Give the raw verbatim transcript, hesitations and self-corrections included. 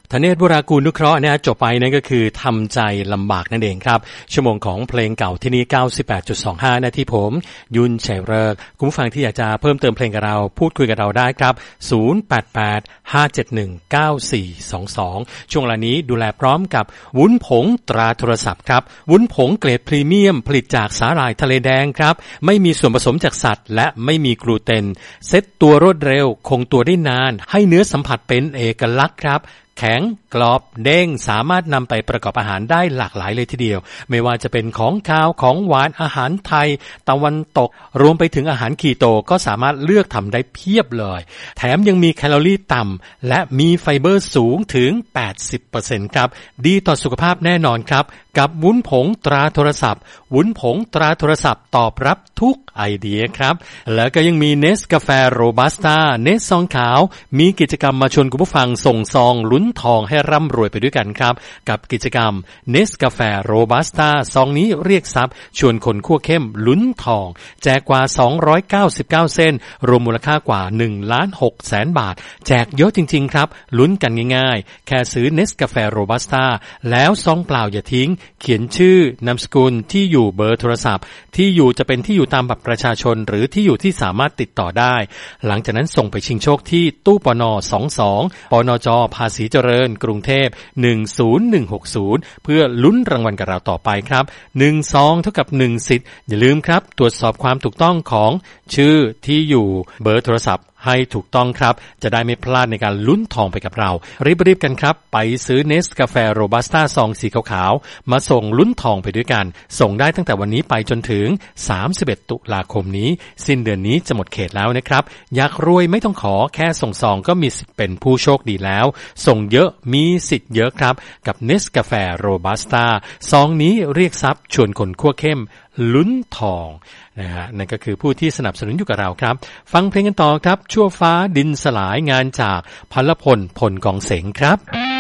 ธเนศวรากูลนุเคราะห์นะจบไปนั่นก็คือทำใจลำบากนั่นเองครับชั่วโมงของเพลงเก่าที่นี่ เก้าสิบแปดจุดสองห้า นาทีผมยุนชัยเริกคุณผู้ฟังที่อยากจะเพิ่มเติมเพลงกับเราพูดคุยกับเราได้ครับศูนย์ แปด แปด ห้า เจ็ด หนึ่ง เก้า สี่ สอง สองช่วงเวลานี้ดูแลพร้อมกับวุ้นผงตราโทรศัพท์ครับวุ้นผงเกรดพรีเมียมผลิตจากสาหร่ายทะเลแดงครับไม่มีส่วนผสมจากสัตว์และไม่มีกลูเตนเซ็ตตัวรวดเร็วคงตัวได้นานให้เนื้อสัมผัสเป็นเอกลักษณ์ครับแข็งกรอบเด้งสามารถนำไปประกอบอาหารได้หลากหลายเลยทีเดียวไม่ว่าจะเป็นของคาวของหวานอาหารไทยตะวันตกรวมไปถึงอาหารคีโตก็สามารถเลือกทำได้เพียบเลยแถมยังมีแคลอรี่ต่ำและมีไฟเบอร์สูงถึง แปดสิบเปอร์เซ็นต์ ครับดีต่อสุขภาพแน่นอนครับกับวุ้นผงตราโทรศัพท์วุ้นผงตราโทรศัพท์ตอบรับทุกไอเดียครับแล้วก็ยังมีเนสกาแฟโรบัสต้าเนสซองขาวมีกิจกรรมมาชวนคุณผู้ฟังส่งซองลุ้นทองให้ร่ำรวยไปด้วยกันครับกับกิจกรรมเนสกาแฟโรบัสต้าซองนี้เรียกทรัพย์ชวนคนคั่วเข้มลุ้นทองแจกกว่าสองร้อยเก้าสิบเก้าเส้นรวมมูลค่ากว่าหนึ่งล้านหกแสนบาทแจกเยอะจริงๆครับลุ้นกันง่ายๆแค่ซื้อเนสกาแฟโรบัสต้าแล้วซองเปล่าอย่าทิ้งเขียนชื่อนามสกุลที่อยู่เบอร์โทรศัพท์ที่อยู่จะเป็นที่อยู่ตามบัตรประชาชนหรือที่อยู่ที่สามารถติดต่อได้หลังจากนั้นส่งไปชิงโชคที่ตู้ปนสองสองปนจภาษีเจริญกรุงเทพหนึ่งศูนย์หนึ่งหกศูนย์เพื่อลุ้นรางวัลกับเราต่อไปครับหนึ่งซองเท่ากับหนึ่งสิทธิ์อย่าลืมครับตรวจสอบความถูกต้องของชื่อที่อยู่เบอร์โทรศัพท์ให้ถูกต้องครับจะได้ไม่พลาดในการลุ้นทองไปกับเรารีบๆกันครับไปซื้อเนสกาแฟโรบัสต้าซองสีขาวๆมาส่งลุ้นทองไปด้วยกันส่งได้ตั้งแต่วันนี้ไปจนถึงสามสิบเอ็ดตุลาคมนี้สิ้นเดือนนี้จะหมดเขตแล้วนะครับอยากรวยไม่ต้องขอแค่ส่งซองก็มีสิทธิ์เป็นผู้โชคดีแล้วส่งเยอะมีสิทธิ์เยอะครับกับเนสกาแฟโรบัสต้าซองนี้เรียกทรัพย์ชวนคนคั่วเข้มลุ้นทองนะฮะนั่นก็คือผู้ที่สนับสนุนอยู่กับเราครับฟังเพลงกันต่อครับชั่วฟ้าดินสลายงานจากพลพลพลกองเสงครับ